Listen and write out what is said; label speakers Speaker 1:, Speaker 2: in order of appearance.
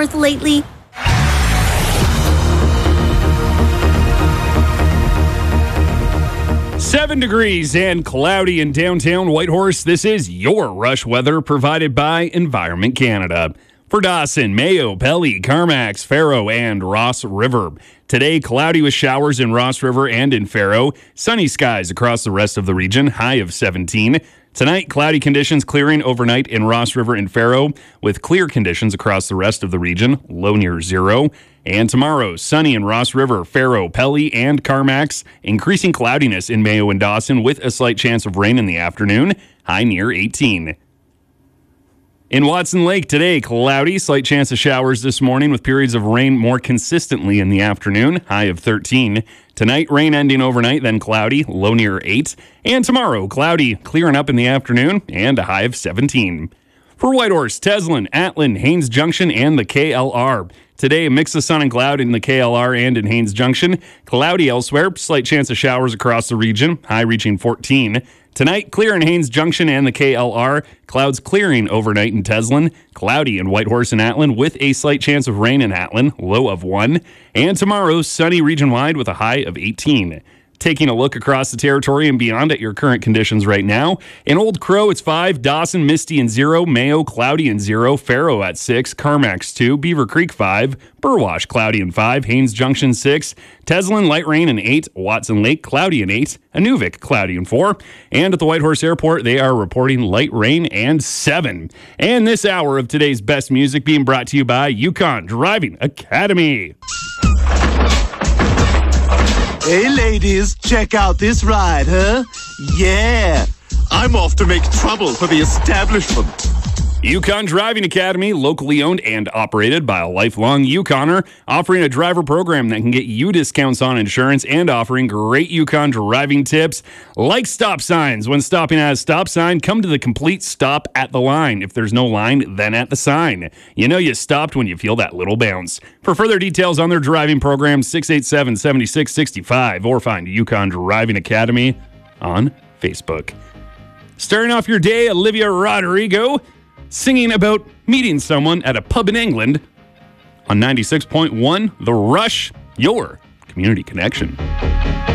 Speaker 1: north lately?
Speaker 2: Seven degrees and cloudy in downtown Whitehorse. This is your rush weather provided by Environment Canada. For Dawson, Mayo, Pelly, Carmacks, Faro, and Ross River. Today, cloudy with showers in Ross River and in Faro. Sunny skies across the rest of the region, high of 17. Tonight, cloudy conditions clearing overnight in Ross River and Faro, with clear conditions across the rest of the region, low near 0. And tomorrow, sunny in Ross River, Faro, Pelly, and Carmacks. Increasing cloudiness in Mayo and Dawson with a slight chance of rain in the afternoon, high near 18. In Watson Lake today, cloudy, slight chance of showers this morning with periods of rain more consistently in the afternoon, high of 13. Tonight, rain ending overnight, then cloudy, low near 8. And tomorrow, cloudy, clearing up in the afternoon, and a high of 17. For Whitehorse, Teslin, Atlin, Haines Junction, and the KLR. Today, a mix of sun and cloud in the KLR and in Haines Junction. Cloudy elsewhere, slight chance of showers across the region, high reaching 14. Tonight, clear in Haines Junction and the KLR. Clouds clearing overnight in Teslin. Cloudy in Whitehorse and Atlin with a slight chance of rain in Atlin, low of 1. And tomorrow, sunny region-wide with a high of 18. Taking a look across the territory and beyond at your current conditions right now. In Old Crow, it's 5. Dawson, misty and 0. Mayo, cloudy and 0. Faro at 6. Carmacks 2. Beaver Creek 5. Burwash, cloudy and 5. Haines Junction 6. Teslin, light rain and 8. Watson Lake, cloudy and 8. Inuvik, cloudy and 4. And at the Whitehorse Airport, they are reporting light rain and 7. And this hour of today's best music being brought to you by Yukon Driving Academy.
Speaker 3: Hey, ladies, check out this ride, huh? Yeah, I'm off to make trouble for the establishment.
Speaker 2: Yukon Driving Academy, locally owned and operated by a lifelong Yukoner, offering a driver program that can get you discounts on insurance and offering great Yukon driving tips like stop signs. When stopping at a stop sign, come to the complete stop at the line. If there's no line, then at the sign. You know you stopped when you feel that little bounce. For further details on their driving program, 687-7665, or find Yukon Driving Academy on Facebook. Starting off your day, Olivia Rodrigo singing about meeting someone at a pub in England on 96.1 The Rush, your community connection.